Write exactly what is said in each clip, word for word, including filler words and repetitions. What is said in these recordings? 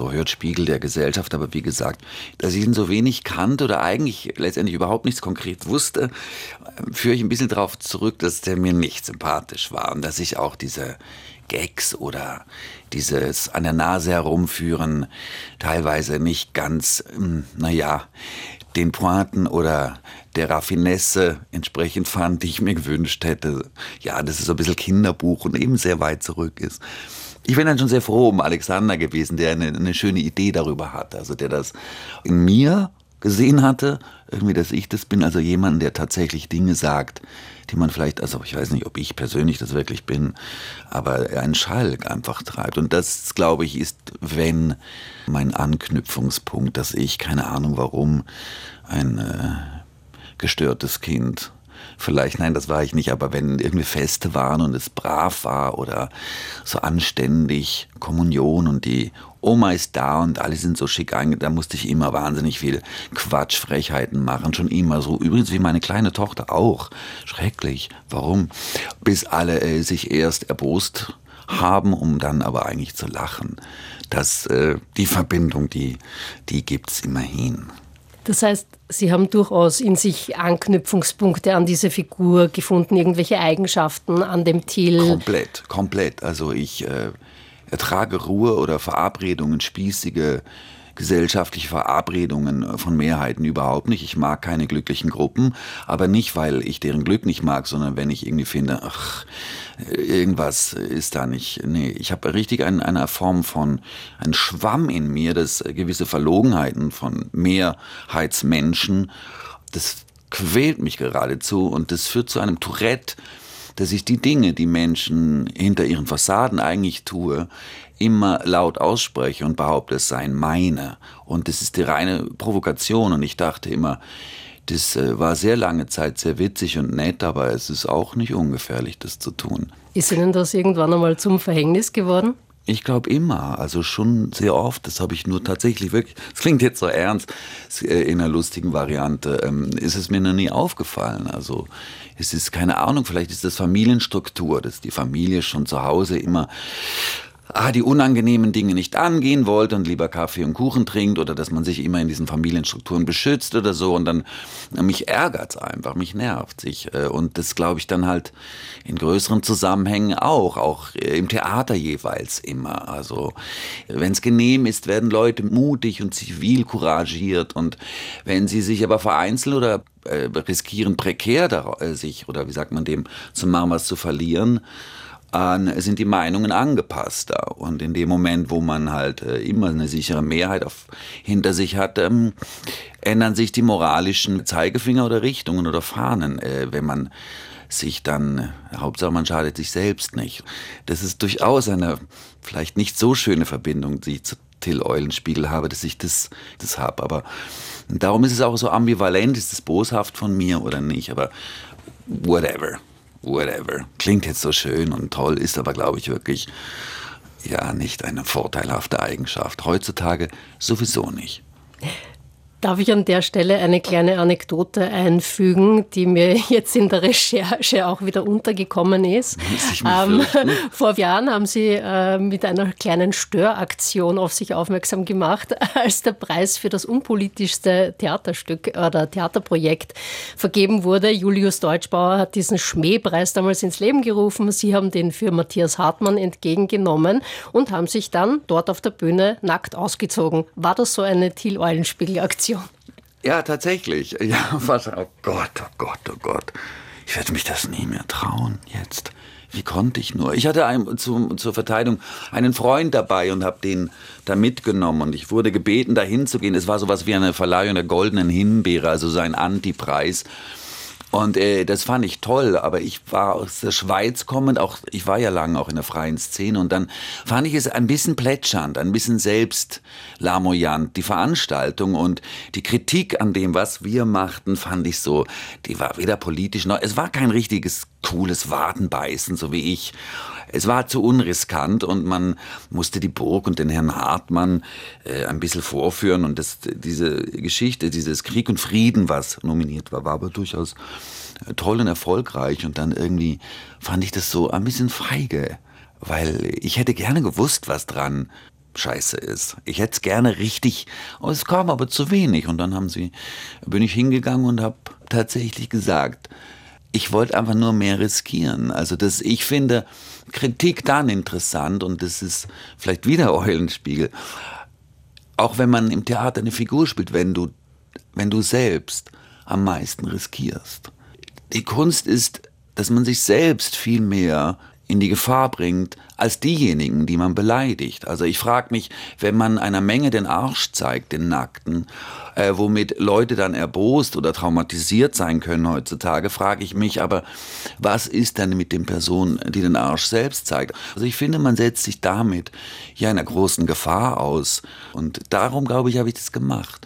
überhört Spiegel der Gesellschaft, aber wie gesagt, dass ich ihn so wenig kannte oder eigentlich letztendlich überhaupt nichts konkret wusste, führe ich ein bisschen darauf zurück, dass der mir nicht sympathisch war und dass ich auch diese Gags oder dieses an der Nase herumführen teilweise nicht ganz, naja, den Pointen oder der Raffinesse entsprechend fand, die ich mir gewünscht hätte. Ja, das ist so ein bisschen Kinderbuch und eben sehr weit zurück ist. Ich bin dann schon sehr froh um Alexander gewesen, der eine, eine schöne Idee darüber hat. Also der das in mir gesehen hatte, irgendwie, dass ich das bin. Also jemand, der tatsächlich Dinge sagt, die man vielleicht, also ich weiß nicht, ob ich persönlich das wirklich bin, aber einen Schalk einfach treibt. Und das, glaube ich, ist, wenn mein Anknüpfungspunkt, dass ich, keine Ahnung warum, ein äh, gestörtes Kind, vielleicht, nein, das war ich nicht, aber wenn irgendwie Feste waren und es brav war oder so anständig, Kommunion und die Oma ist da und alle sind so schick eingegangen, da musste ich immer wahnsinnig viel Quatsch, Frechheiten machen, schon immer so. Übrigens wie meine kleine Tochter auch. Schrecklich. Warum? Bis alle äh, sich erst erbost haben, um dann aber eigentlich zu lachen. Das, äh, die Verbindung, die, die gibt's immerhin. Das heißt, Sie haben durchaus in sich Anknüpfungspunkte an diese Figur gefunden, irgendwelche Eigenschaften an dem Till? Komplett, komplett. Also ich äh, ertrage Ruhe oder Verabredungen, spießige gesellschaftliche Verabredungen von Mehrheiten überhaupt nicht. Ich mag keine glücklichen Gruppen, aber nicht, weil ich deren Glück nicht mag, sondern wenn ich irgendwie finde, ach, irgendwas ist da nicht. Nee, ich habe richtig ein, eine Form von, einen Schwamm in mir, das gewisse Verlogenheiten von Mehrheitsmenschen, das quält mich geradezu und das führt zu einem Tourette, dass ich die Dinge, die Menschen hinter ihren Fassaden eigentlich tue, immer laut ausspreche und behaupte, es seien meine. Und das ist die reine Provokation. Und ich dachte immer, das war sehr lange Zeit sehr witzig und nett, aber es ist auch nicht ungefährlich, das zu tun. Ist Ihnen das irgendwann einmal zum Verhängnis geworden? Ich glaube immer, also schon sehr oft, das habe ich nur tatsächlich wirklich, das klingt jetzt so ernst, in einer lustigen Variante, ist es mir noch nie aufgefallen. Also es ist keine Ahnung, vielleicht ist das Familienstruktur, dass die Familie schon zu Hause immer ah, die unangenehmen Dinge nicht angehen wollte und lieber Kaffee und Kuchen trinkt oder dass man sich immer in diesen Familienstrukturen beschützt oder so und dann, mich ärgert's einfach, mich nervt sich und das glaube ich dann halt in größeren Zusammenhängen auch, auch im Theater jeweils immer. Also wenn es genehm ist, werden Leute mutig und zivilcouragiert und wenn sie sich aber vereinzeln oder äh, riskieren prekär da, äh, sich oder wie sagt man dem, zu machen, was zu verlieren, sind die Meinungen angepasster. Und in dem Moment, wo man halt äh, immer eine sichere Mehrheit auf, hinter sich hat, ähm, ändern sich die moralischen Zeigefinger oder Richtungen oder Fahnen, äh, wenn man sich dann, Hauptsache man schadet sich selbst nicht. Das ist durchaus eine vielleicht nicht so schöne Verbindung, die ich zu Till Eulenspiegel habe, dass ich das, das habe. Aber darum ist es auch so ambivalent, ist es boshaft von mir oder nicht, aber whatever. Whatever. Klingt jetzt so schön und toll, ist aber, glaube ich, wirklich ja nicht eine vorteilhafte Eigenschaft. Heutzutage sowieso nicht. Darf ich an der Stelle eine kleine Anekdote einfügen, die mir jetzt in der Recherche auch wieder untergekommen ist? Ähm, vor Jahren haben Sie äh, mit einer kleinen Störaktion auf sich aufmerksam gemacht, als der Preis für das unpolitischste Theaterstück oder Theaterprojekt vergeben wurde. Julius Deutschbauer hat diesen Schmähpreis damals ins Leben gerufen. Sie haben den für Matthias Hartmann entgegengenommen und haben sich dann dort auf der Bühne nackt ausgezogen. War das so eine Till Eulenspiegel-Aktion? Ja, tatsächlich. Ja, was, oh Gott, oh Gott, oh Gott. Ich werde mich das nie mehr trauen jetzt. Wie konnte ich nur? Ich hatte einen, zu, zur Verteidigung einen Freund dabei und habe den da mitgenommen. Und ich wurde gebeten, da hinzugehen. Es war sowas wie eine Verleihung der Goldenen Himbeere, also sein Antipreis. Und äh, das fand ich toll, aber ich war aus der Schweiz kommend, auch ich war ja lange auch in der freien Szene und dann fand ich es ein bisschen plätschernd, ein bisschen selbst lamoyant, die Veranstaltung und die Kritik an dem, was wir machten, fand ich so, die war weder politisch noch, es war kein richtiges cooles Wadenbeißen, so wie ich. Es war zu unriskant und man musste die Burg und den Herrn Hartmann äh, ein bisschen vorführen und das, diese Geschichte, dieses Krieg und Frieden, was nominiert war, war aber durchaus toll und erfolgreich und dann irgendwie fand ich das so ein bisschen feige, weil ich hätte gerne gewusst, was dran scheiße ist. Ich hätte es gerne richtig, aber es kam aber zu wenig. Und dann haben sie, bin ich hingegangen und habe tatsächlich gesagt, ich wollte einfach nur mehr riskieren. Also das, ich finde Kritik dann interessant und das ist vielleicht wieder Eulenspiegel. Auch wenn man im Theater eine Figur spielt, wenn du, wenn du selbst am meisten riskierst. Die Kunst ist, dass man sich selbst viel mehr in die Gefahr bringt, als diejenigen, die man beleidigt. Also ich frage mich, wenn man einer Menge den Arsch zeigt, den Nackten, äh, womit Leute dann erbost oder traumatisiert sein können heutzutage, frage ich mich aber, was ist denn mit den Personen, die den Arsch selbst zeigt? Also ich finde, man setzt sich damit ja einer großen Gefahr aus. Und darum, glaube ich, habe ich das gemacht.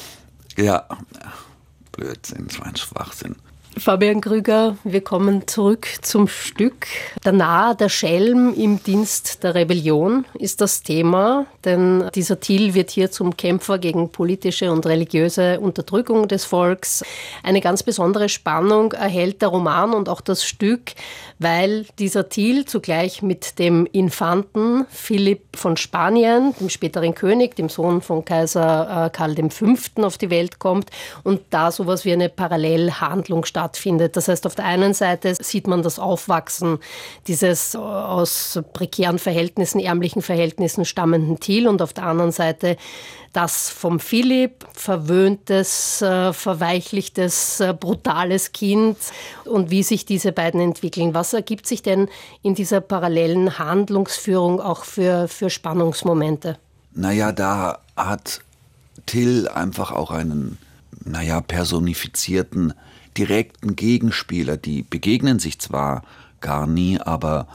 Ja, Blödsinn, das war ein Schwachsinn. Fabian Krüger, wir kommen zurück zum Stück. Der Narr, der Schelm im Dienst der Rebellion ist das Thema, denn dieser Thiel wird hier zum Kämpfer gegen politische und religiöse Unterdrückung des Volks. Eine ganz besondere Spannung erhält der Roman und auch das Stück, weil dieser Thiel zugleich mit dem Infanten Philipp von Spanien, dem späteren König, dem Sohn von Kaiser Karl der Fünfte, auf die Welt kommt und da sowas wie eine Parallelhandlung stattfindet. Das heißt, auf der einen Seite sieht man das Aufwachsen dieses aus prekären Verhältnissen, ärmlichen Verhältnissen stammenden Thiel und auf der anderen Seite das vom Philipp, verwöhntes, verweichlichtes, brutales Kind und wie sich diese beiden entwickeln. Was ergibt sich denn in dieser parallelen Handlungsführung auch für, für Spannungsmomente? Naja, da hat Till einfach auch einen, naja, personifizierten direkten Gegenspieler, die begegnen sich zwar gar nie, aber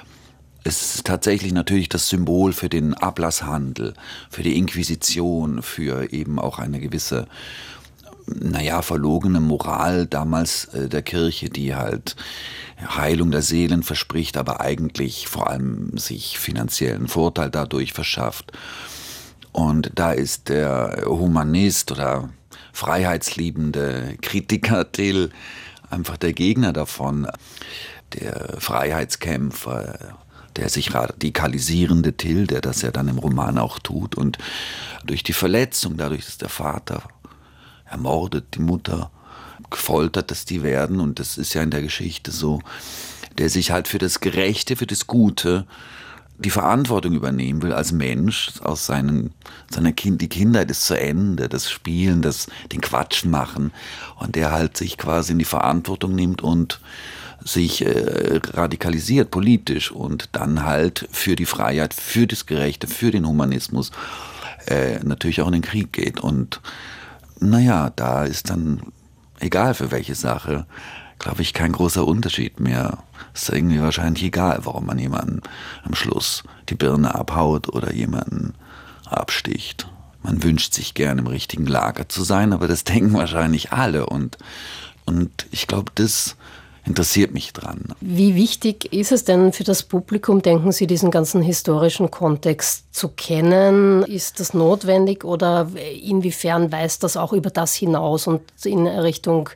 es ist tatsächlich natürlich das Symbol für den Ablasshandel, für die Inquisition, für eben auch eine gewisse, naja, verlogene Moral damals äh, der Kirche, die halt Heilung der Seelen verspricht, aber eigentlich vor allem sich finanziellen Vorteil dadurch verschafft. Und da ist der Humanist oder freiheitsliebende Kritiker Till einfach der Gegner davon, der Freiheitskämpfer, der sich radikalisierende Till, der das ja dann im Roman auch tut und durch die Verletzung, dadurch, dass der Vater ermordet, die Mutter gefoltert, dass die werden, und das ist ja in der Geschichte so, der sich halt für das Gerechte, für das Gute die Verantwortung übernehmen will als Mensch, aus seinen, seiner Kind, die Kindheit ist zu Ende, das Spielen, das, den Quatsch machen, und der halt sich quasi in die Verantwortung nimmt und sich äh, radikalisiert politisch und dann halt für die Freiheit, für das Gerechte, für den Humanismus äh, natürlich auch in den Krieg geht. Und naja, da ist dann, egal für welche Sache, glaube ich, kein großer Unterschied mehr. Es ist irgendwie wahrscheinlich egal, warum man jemanden am Schluss die Birne abhaut oder jemanden absticht. Man wünscht sich gern im richtigen Lager zu sein, aber das denken wahrscheinlich alle. Und, und ich glaube, das interessiert mich dran. Wie wichtig ist es denn für das Publikum, denken Sie, diesen ganzen historischen Kontext zu kennen? Ist das notwendig oder inwiefern weist das auch über das hinaus und in Richtung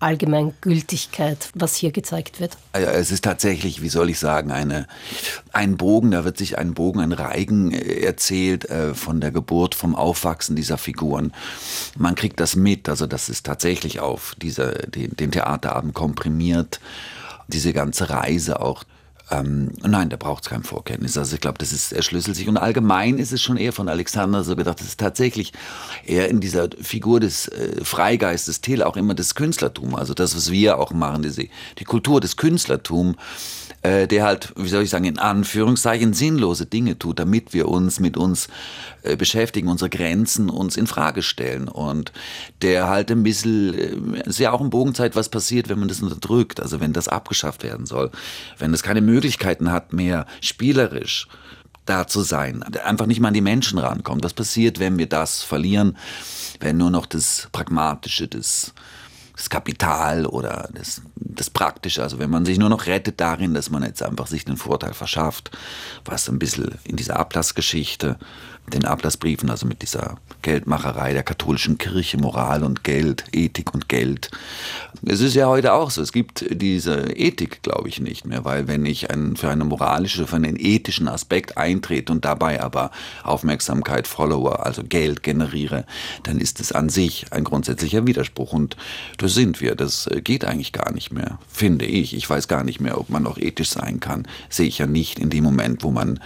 Allgemeingültigkeit, was hier gezeigt wird? Es ist tatsächlich, wie soll ich sagen, eine, ein Bogen, da wird sich ein Bogen, ein Reigen erzählt äh, von der Geburt, vom Aufwachsen dieser Figuren. Man kriegt das mit, also das ist tatsächlich auf diese, den, den Theaterabend komprimiert, diese ganze Reise auch. Ähm, nein, da braucht es kein Vorkenntnis. Also ich glaube, das ist, erschlüsselt sich. Und allgemein ist es schon eher von Alexander so gedacht, das ist tatsächlich eher in dieser Figur des äh, Freigeistes Till auch immer das Künstlertum. Also das, was wir auch machen, die, die Kultur des Künstlertums, äh, der halt, wie soll ich sagen, in Anführungszeichen sinnlose Dinge tut, damit wir uns mit uns äh, beschäftigen, unsere Grenzen uns in Frage stellen. Und der halt ein bisschen, äh, ist ja auch in Bogenzeit, was passiert, wenn man das unterdrückt, also wenn das abgeschafft werden soll, wenn es keine Möglichkeiten hat, mehr spielerisch da zu sein, einfach nicht mal an die Menschen rankommt. Was passiert, wenn wir das verlieren, wenn nur noch das Pragmatische, das, das Kapital oder das, das Praktische, also wenn man sich nur noch rettet darin, dass man jetzt einfach sich den Vorteil verschafft, was ein bisschen in dieser Ablassgeschichte den Ablassbriefen, also mit dieser Geldmacherei der katholischen Kirche, Moral und Geld, Ethik und Geld. Es ist ja heute auch so, es gibt diese Ethik, glaube ich, nicht mehr, weil wenn ich ein, für eine moralische, für einen ethischen Aspekt eintrete und dabei aber Aufmerksamkeit, Follower, also Geld generiere, dann ist es an sich ein grundsätzlicher Widerspruch und das sind wir, das geht eigentlich gar nicht mehr, finde ich. Ich weiß gar nicht mehr, ob man noch ethisch sein kann, sehe ich ja nicht in dem Moment, wo man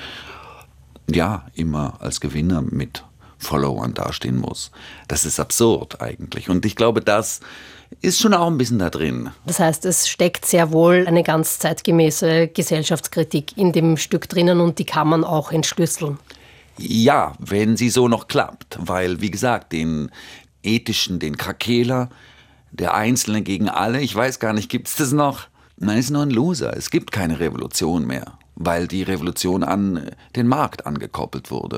ja immer als Gewinner mit Followern dastehen muss. Das ist absurd eigentlich. Und ich glaube, das ist schon auch ein bisschen da drin. Das heißt, es steckt sehr wohl eine ganz zeitgemäße Gesellschaftskritik in dem Stück drinnen und die kann man auch entschlüsseln. Ja, wenn sie so noch klappt. Weil, wie gesagt, den ethischen, den Krakela, der Einzelne gegen alle, ich weiß gar nicht, gibt es das noch? Man ist nur ein Loser. Es gibt keine Revolution mehr, weil die Revolution an den Markt angekoppelt wurde.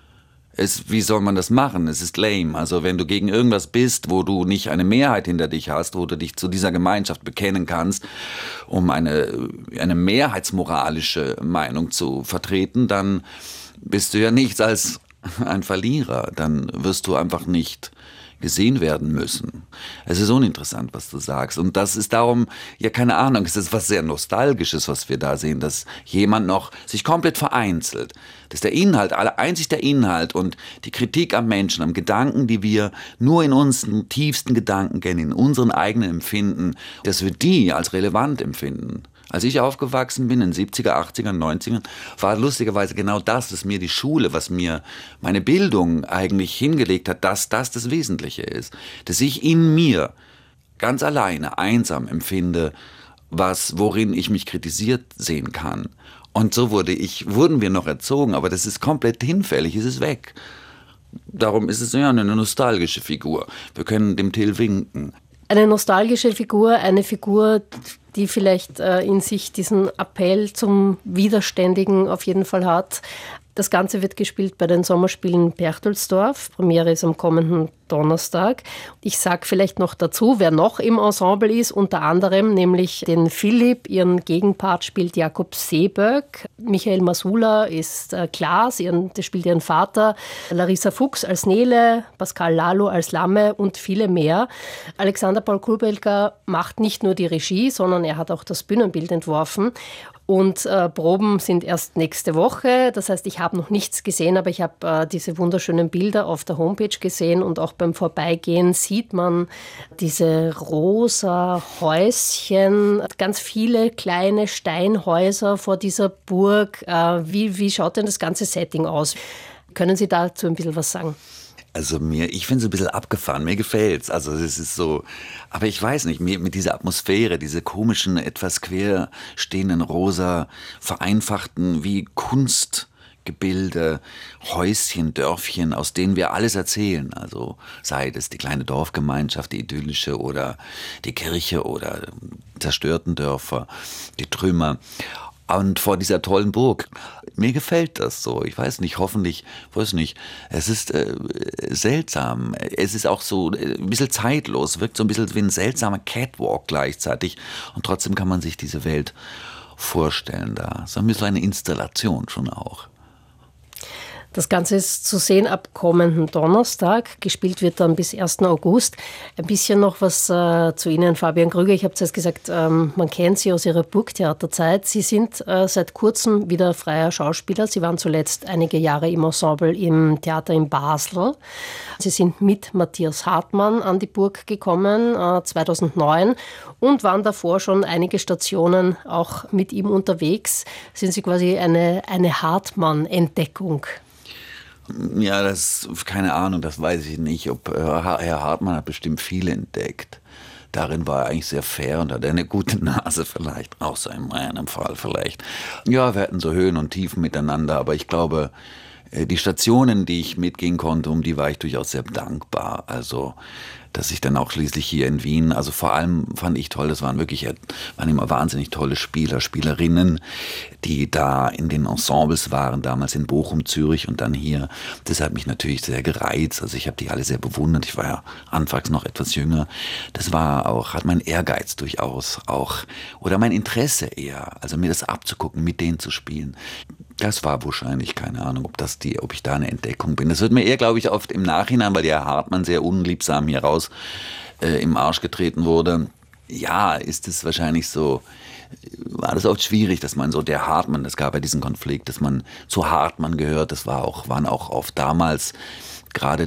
Es, wie soll man das machen? Es ist lame. Also wenn du gegen irgendwas bist, wo du nicht eine Mehrheit hinter dich hast, wo du dich zu dieser Gemeinschaft bekennen kannst, um eine, eine mehrheitsmoralische Meinung zu vertreten, dann bist du ja nichts als ein Verlierer. Dann wirst du einfach nicht gesehen werden müssen. Es ist uninteressant, was du sagst. Und das ist darum, ja keine Ahnung, es ist was sehr Nostalgisches, was wir da sehen, dass jemand noch sich komplett vereinzelt. Dass der Inhalt, einzig der Inhalt und die Kritik am Menschen, am Gedanken, die wir nur in unseren tiefsten Gedanken kennen, in unseren eigenen Empfinden, dass wir die als relevant empfinden. Als ich aufgewachsen bin, in den siebziger, achtziger, neunzigern, war lustigerweise genau das, dass mir die Schule, was mir meine Bildung eigentlich hingelegt hat, dass das das Wesentliche ist. Dass ich in mir ganz alleine, einsam empfinde, was, worin ich mich kritisiert sehen kann. Und so wurde ich, wurden wir noch erzogen, aber das ist komplett hinfällig, es ist weg. Darum ist es ja eine nostalgische Figur. Wir können dem Till winken. Eine nostalgische Figur, eine Figur, die vielleicht äh, in sich diesen Appell zum Widerständigen auf jeden Fall hat. Das Ganze wird gespielt bei den Sommerspielen Berchtesdorf. Premiere ist am kommenden Donnerstag. Ich sage vielleicht noch dazu, wer noch im Ensemble ist, unter anderem nämlich den Philipp, ihren Gegenpart spielt Jakob Seeböck, Michael Masula ist äh, Klaas, ihren, der spielt ihren Vater, Larissa Fuchs als Nele, Pascal Lalo als Lamme und viele mehr. Alexander Paul Kubelka macht nicht nur die Regie, sondern er hat auch das Bühnenbild entworfen. Und äh, Proben sind erst nächste Woche. Das heißt, ich habe noch nichts gesehen, aber ich habe äh, diese wunderschönen Bilder auf der Homepage gesehen und auch beim Vorbeigehen sieht man diese rosa Häuschen, ganz viele kleine Steinhäuser vor dieser Burg. Äh, wie, wie schaut denn das ganze Setting aus? Können Sie dazu ein bisschen was sagen? Also mir, ich finde es ein bisschen abgefahren, mir gefällt's. Also es ist so, aber ich weiß nicht, mir mit dieser Atmosphäre, diese komischen, etwas quer stehenden, rosa, vereinfachten, wie Kunstgebilde, Häuschen, Dörfchen, aus denen wir alles erzählen. Also sei es die kleine Dorfgemeinschaft, die idyllische oder die Kirche oder zerstörten Dörfer, die Trümmer. Und vor dieser tollen Burg. Mir gefällt das so. Ich weiß nicht, hoffentlich, weiß nicht. Es ist äh, seltsam. Es ist auch so äh, ein bisschen zeitlos. Wirkt so ein bisschen wie ein seltsamer Catwalk gleichzeitig. Und trotzdem kann man sich diese Welt vorstellen da. So ein bisschen eine Installation schon auch. Das Ganze ist zu sehen ab kommenden Donnerstag. Gespielt wird dann bis ersten August. Ein bisschen noch was äh, zu Ihnen, Fabian Krüger. Ich habe zuerst gesagt, ähm, man kennt Sie aus Ihrer Burgtheaterzeit. Sie sind äh, seit kurzem wieder freier Schauspieler. Sie waren zuletzt einige Jahre im Ensemble im Theater in Basel. Sie sind mit Matthias Hartmann an die Burg gekommen, äh, zweitausendneun, und waren davor schon einige Stationen auch mit ihm unterwegs. Sind Sie quasi eine, eine Hartmann-Entdeckung? Ja, das, keine Ahnung, das weiß ich nicht. Ob, äh, Herr Hartmann hat bestimmt viel entdeckt. Darin war er eigentlich sehr fair und hatte eine gute Nase vielleicht, außer in meinem Fall vielleicht. Ja, wir hatten so Höhen und Tiefen miteinander, aber ich glaube, die Stationen, die ich mitgehen konnte, um die war ich durchaus sehr dankbar. Also, dass ich dann auch schließlich hier in Wien, also vor allem fand ich toll, das waren wirklich, waren immer wahnsinnig tolle Spieler, Spielerinnen, die da in den Ensembles waren, damals in Bochum, Zürich und dann hier. Das hat mich natürlich sehr gereizt, also ich habe die alle sehr bewundert, ich war ja anfangs noch etwas jünger. Das war auch, hat mein Ehrgeiz durchaus auch, oder mein Interesse eher, also mir das abzugucken, mit denen zu spielen. Das war wahrscheinlich, keine Ahnung, ob das die, ob ich da eine Entdeckung bin. Das wird mir eher, glaube ich, oft im Nachhinein, weil der Hartmann sehr unliebsam hier raus äh, im Arsch getreten wurde. Ja, ist es wahrscheinlich so, war das oft schwierig, dass man so der Hartmann, es gab ja diesen Konflikt, dass man zu Hartmann gehört. Das war auch, waren auch oft damals gerade